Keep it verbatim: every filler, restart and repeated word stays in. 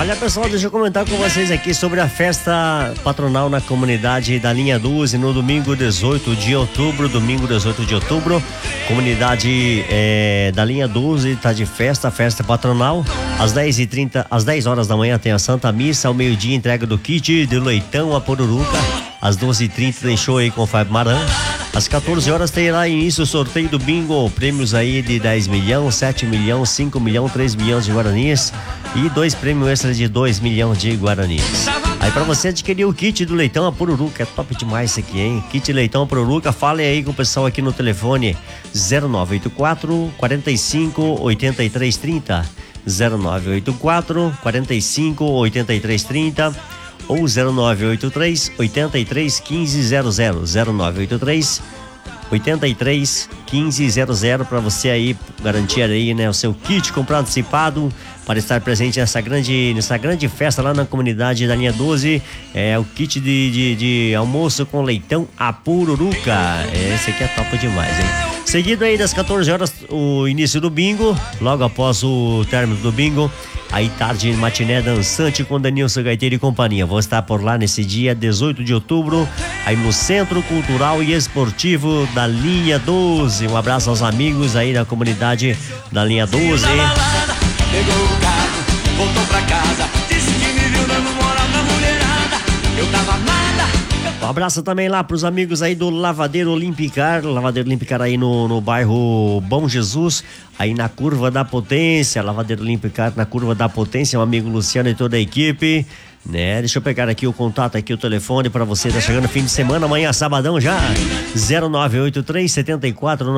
Olha, pessoal, deixa eu comentar com vocês aqui sobre a festa patronal na comunidade da Linha doze no domingo dezoito de outubro, domingo dezoito de outubro, comunidade é, da Linha doze tá de festa, festa patronal, às dez e trinta, às dez horas da manhã tem a Santa Missa, ao meio-dia entrega do kit de leitão a Pururuca, às doze e trinta tem show aí com o Fábio Maran. Às quatorze horas tem lá início o sorteio do bingo, prêmios aí de dez milhões, sete milhões, cinco milhões, três milhões de guaranis e dois prêmios extras de dois milhões de guaranis. Aí pra você adquirir o kit do leitão a Pururuca, é top demais isso aqui, hein? Kit leitão a Pururuca, fale aí com o pessoal aqui no telefone zero nove oito quatro, quarenta e cinco, oitenta e três trinta, zero nove oito quatro, quarenta e cinco, oitenta e três trinta ou zero nove oito três, oitenta e três, quinze zero zero, zero nove oito três, oitenta e três, quinze zero zero para você aí garantir aí, né, o seu kit comprado antecipado para estar presente nessa grande, nessa grande festa lá na comunidade da Linha doze. É o kit de, de, de almoço com leitão a Pururuca. Esse aqui é top demais, hein? Seguido aí das quatorze horas o início do bingo, logo após o término do bingo, aí tarde matiné dançante com Danilson Gaiteiro e companhia. Vou estar por lá nesse dia dezoito de outubro, aí no Centro Cultural e Esportivo da Linha doze. Um abraço aos amigos aí da comunidade da Linha doze. Pegou o carro, voltou pra casa, disse que me viu dando moral na mulherada. Eu tava nada. Um abraço também lá pros amigos aí do Lavadeiro Olimpicar, Lavadeiro Olimpicar aí no, no bairro Bom Jesus, aí na Curva da Potência, Lavadeiro Olimpicar na Curva da Potência, um amigo Luciano e toda a equipe, né? Deixa eu pegar aqui o contato, aqui o telefone pra você, tá chegando fim de semana, amanhã sabadão já, zero nove oito três, setenta e quatro